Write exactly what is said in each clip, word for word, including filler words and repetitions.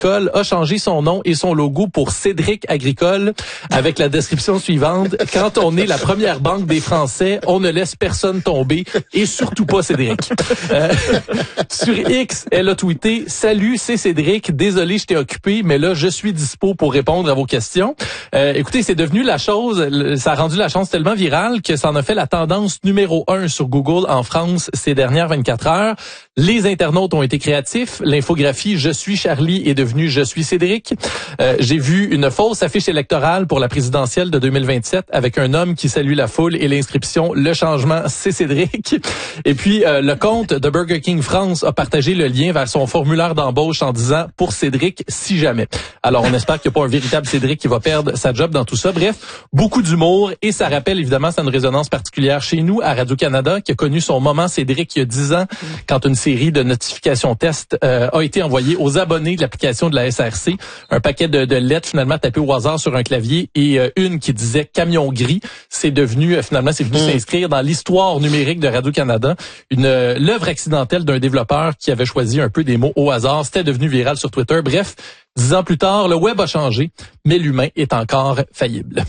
Agricole a changé son nom et son logo pour Cédric Agricole avec la description suivante. Quand on est la première banque des Français, on ne laisse personne tomber et surtout pas Cédric. Euh, sur X, elle a tweeté « Salut, c'est Cédric. Désolé, je t'ai occupé, mais là, je suis dispo pour répondre à vos questions. Euh, » Écoutez, c'est devenu la chose, ça a rendu la chose tellement virale que ça en a fait la tendance numéro un sur Google en France ces dernières vingt-quatre heures. Les internautes ont été créatifs. L'infographie « Je suis Charlie » est devenue « Je suis Cédric ». Euh, j'ai vu une fausse affiche électorale pour la présidentielle de deux mille vingt-sept avec un homme qui salue la foule et l'inscription « Le changement, c'est Cédric ». Et puis, euh, le compte de Burger King France a partagé le lien vers son formulaire d'embauche en disant « Pour Cédric, si jamais ». Alors, on espère qu'il n'y a pas un véritable Cédric qui va perdre sa job dans tout ça. Bref, beaucoup d'humour et ça rappelle évidemment, ça a une résonance particulière chez nous à Radio-Canada qui a connu son moment Cédric il y a dix ans quand une série de notifications test euh, a été envoyée aux abonnés de l'application de la S R C. Un paquet de, de lettres finalement tapées au hasard sur un clavier et euh, une qui disait camion gris. C'est devenu euh, finalement c'est venu mmh. s'inscrire dans l'histoire numérique de Radio-Canada. Une euh, l'œuvre accidentelle d'un développeur qui avait choisi un peu des mots au hasard. C'était devenu viral sur Twitter. Bref, dix ans plus tard, le web a changé, mais l'humain est encore faillible.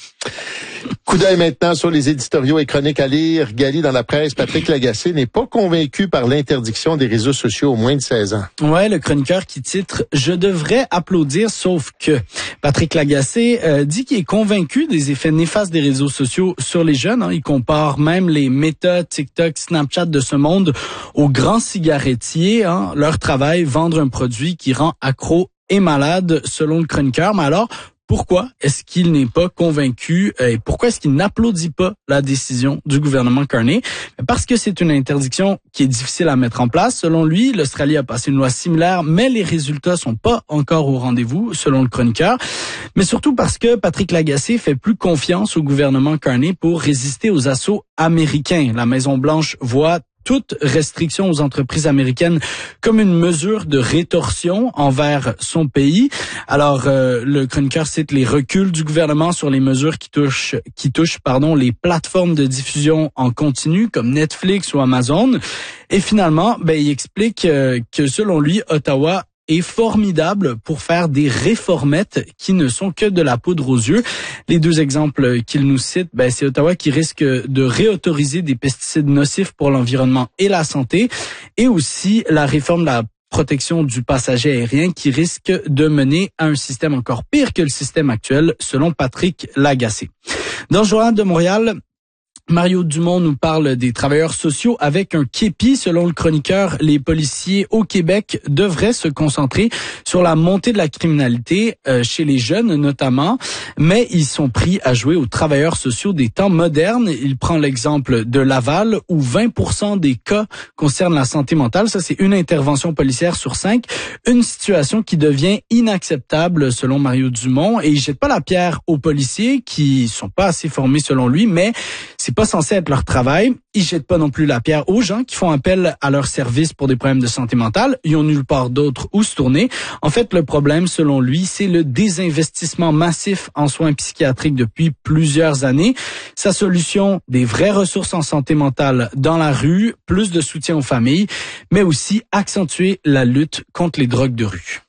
Coup d'œil maintenant sur les éditoriaux et chroniques à lire. Gali dans la presse, Patrick Lagacé n'est pas convaincu par l'interdiction des réseaux sociaux aux moins de seize ans. Ouais, le chroniqueur qui titre « Je devrais applaudir, sauf que ». Patrick Lagacé euh, dit qu'il est convaincu des effets néfastes des réseaux sociaux sur les jeunes. Hein. Il compare même les Meta, TikTok, Snapchat de ce monde aux grands cigarettiers. Hein. Leur travail, vendre un produit qui rend accro et malade, selon le chroniqueur. Mais alors, pourquoi est-ce qu'il n'est pas convaincu et pourquoi est-ce qu'il n'applaudit pas la décision du gouvernement Carney? Parce que c'est une interdiction qui est difficile à mettre en place. Selon lui, l'Australie a passé une loi similaire, mais les résultats sont pas encore au rendez-vous, selon le chroniqueur. Mais surtout parce que Patrick Lagacé fait plus confiance au gouvernement Carney pour résister aux assauts américains. La Maison-Blanche voit toute restriction aux entreprises américaines comme une mesure de rétorsion envers son pays. Alors, euh, le chroniqueur cite les reculs du gouvernement sur les mesures qui touchent, qui touchent, pardon, les plateformes de diffusion en continu comme Netflix ou Amazon. Et finalement, ben, il explique euh, que selon lui, Ottawa est formidable pour faire des réformettes qui ne sont que de la poudre aux yeux. Les deux exemples qu'il nous cite, ben, c'est Ottawa qui risque de réautoriser des pesticides nocifs pour l'environnement et la santé, et aussi la réforme de la protection du passager aérien qui risque de mener à un système encore pire que le système actuel, selon Patrick Lagacé. Dans le Journal de Montréal, Mario Dumont nous parle des travailleurs sociaux avec un képi. Selon le chroniqueur, les policiers au Québec devraient se concentrer sur la montée de la criminalité euh, chez les jeunes notamment, mais ils sont pris à jouer aux travailleurs sociaux des temps modernes. Il prend l'exemple de Laval où vingt pour cent des cas concernent la santé mentale. Ça, c'est une intervention policière sur cinq. Une situation qui devient inacceptable selon Mario Dumont, et il jette pas la pierre aux policiers qui sont pas assez formés selon lui, mais c'est pas censé être leur travail. Ils jettent pas non plus la pierre aux gens qui font appel à leurs services pour des problèmes de santé mentale. Ils ont nulle part d'autre où se tourner. En fait, le problème, selon lui, c'est le désinvestissement massif en soins psychiatriques depuis plusieurs années. Sa solution, des vraies ressources en santé mentale dans la rue, plus de soutien aux familles, mais aussi accentuer la lutte contre les drogues de rue.